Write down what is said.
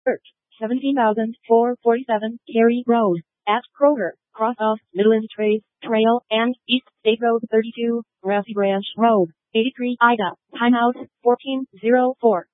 Search 17,447 Cary Road at Kroger, cross of Midland Trail and East State Road 32, Grassy Branch Road, 83 Ida, timeout 1404.